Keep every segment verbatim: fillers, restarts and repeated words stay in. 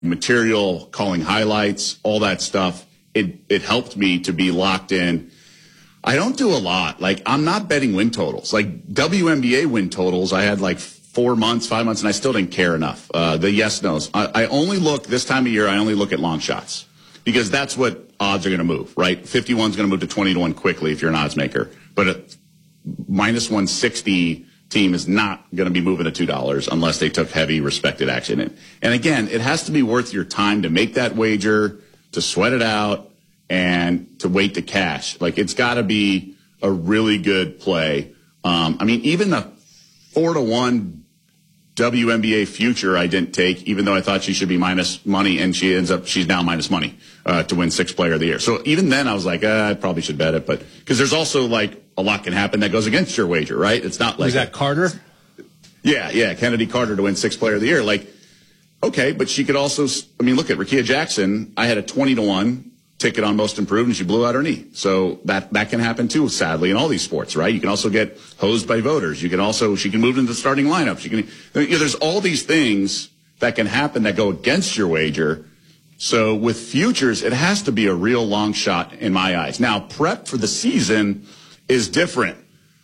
material, calling highlights, all that stuff. It it helped me to be locked in. I don't do a lot. Like, I'm not betting win totals. Like, W N B A win totals, I had like four months, five months, and I still didn't care enough. Uh, the yes-nos. I, I only look, this time of year, I only look at long shots. Because that's what odds are going to move, right? fifty-one is going to move to twenty to one quickly if you're an odds maker. But a minus one sixty team is not going to be moving to two dollars unless they took heavy respected action. And, and again, it has to be worth your time to make that wager, to sweat it out, and to wait to cash. Like, it's got to be a really good play. Um, I mean, even the four to one W N B A future I didn't take, even though I thought she should be minus money, and she ends up, she's now minus money uh, to win sixth player of the year. So even then I was like, uh, I probably should bet it. But because there's also like a lot can happen that goes against your wager, right? It's not like. Was that Carter? Yeah, yeah. Kennedy Carter to win sixth player of the year. Like, okay, but she could also, I mean, look at Rickea Jackson. I had a twenty to one ticket on most improved, and she blew out her knee. So that, that can happen too, sadly, in all these sports, right? You can also get hosed by voters. You can also, she can move into the starting lineup. She can, you know, there's all these things that can happen that go against your wager. So with futures, it has to be a real long shot in my eyes. Now, prep for the season is different.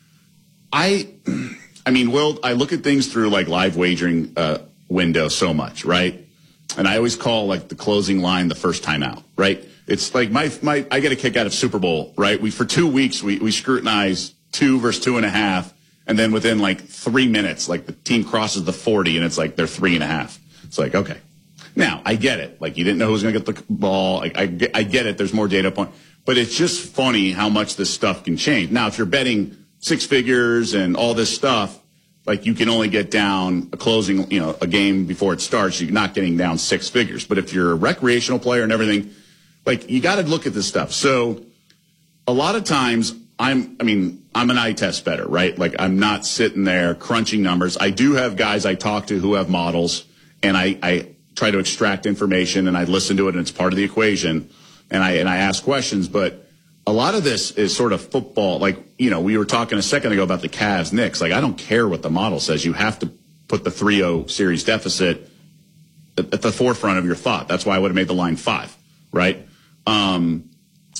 I, I mean, Will, I look at things through like live wagering uh, window so much, right? And I always call like the closing line the first time out, right? It's like my, my, I get a kick out of Super Bowl, right? We, for two weeks, we, we scrutinize two versus two and a half. And then within like three minutes, like the team crosses the forty and it's like they're three and a half. It's like, okay. Now, I get it. Like, you didn't know who was going to get the ball. I, I, I get it. There's more data point. But it's just funny how much this stuff can change. Now, if you're betting six figures and all this stuff, like, you can only get down a closing, you know, a game before it starts. You're not getting down six figures. But if you're a recreational player and everything, like, you got to look at this stuff. So a lot of times I'm, I mean, I'm an eye test better, right? Like, I'm not sitting there crunching numbers. I do have guys I talk to who have models, and I, I try to extract information, and I listen to it, and it's part of the equation, and I, and I ask questions. But a lot of this is sort of football. Like, you know, we were talking a second ago about the Cavs Knicks. Like, I don't care what the model says. You have to put the three oh series deficit at, at the forefront of your thought. That's why I would have made the line five, right? Um,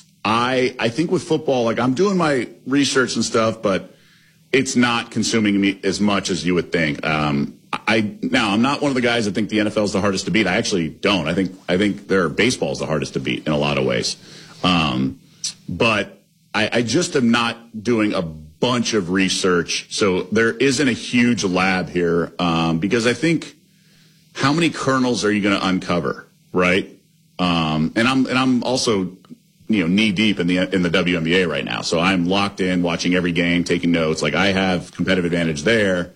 I, I think with football, like, I'm doing my research and stuff, but it's not consuming me as much as you would think. Um, I, now I'm not one of the guys that think the N F L is the hardest to beat. I actually don't. I think, I think their baseball is the hardest to beat in a lot of ways. Um, but I, I just am not doing a bunch of research. So there isn't a huge lab here. Um, because I think, how many kernels are you going to uncover? Right. Um, and I'm, and I'm also, you know, knee deep in the, in the W N B A right now. So I'm locked in, watching every game, taking notes. Like, I have competitive advantage there.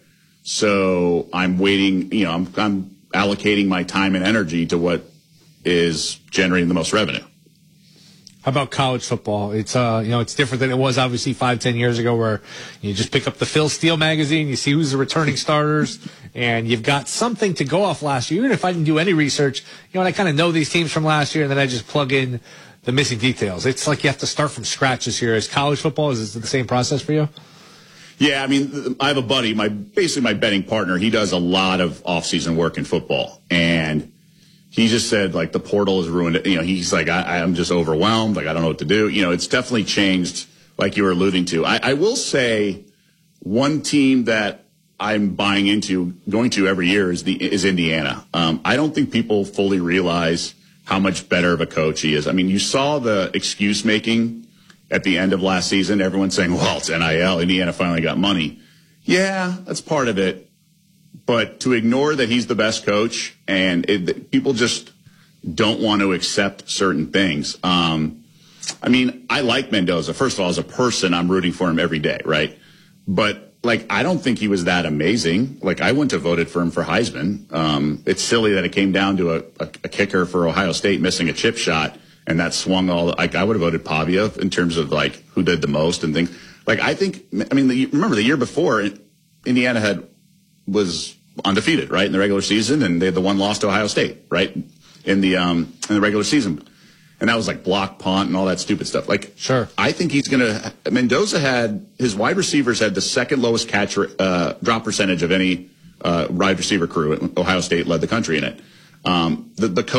So I'm waiting, you know, I'm, I'm allocating my time and energy to what is generating the most revenue. How about college football? It's, uh, you know, it's different than it was obviously five, ten years ago, where you just pick up the Phil Steele magazine, you see who's the returning starters, and you've got something to go off last year. Even if I didn't do any research, you know, and I kind of know these teams from last year, and then I just plug in the missing details. It's like you have to start from scratch this year. Is college football, is it the same process for you? Yeah, I mean, I have a buddy, my basically my betting partner. He does a lot of off-season work in football, and he just said, like, the portal has ruined it. You know, he's like, I, I'm just overwhelmed. Like, I don't know what to do. You know, it's definitely changed, like you were alluding to. I, I will say one team that I'm buying into, going to every year is the is Indiana. Um, I don't think people fully realize how much better of a coach he is. I mean, you saw the excuse making at the end of last season. Everyone's saying, well, it's N I L. Indiana finally got money. Yeah, that's part of it. But to ignore that he's the best coach, and it, people just don't want to accept certain things. Um, I mean, I like Mendoza. First of all, as a person, I'm rooting for him every day, right? But, like, I don't think he was that amazing. Like, I wouldn't have voted for him for Heisman. Um, it's silly that it came down to a, a, a kicker for Ohio State missing a chip shot, and that swung all. Like, I would have voted Pavia in terms of, like, who did the most and things. Like, I think, I mean, the, remember the year before, Indiana had was undefeated, right, in the regular season, and they had the one loss to Ohio State, right, in the um in the regular season, and that was like block punt and all that stupid stuff. Like, sure, I think he's gonna. Mendoza had his wide receivers had the second lowest catch uh, drop percentage of any uh, wide receiver crew. Ohio State led the country in it. Um, the, the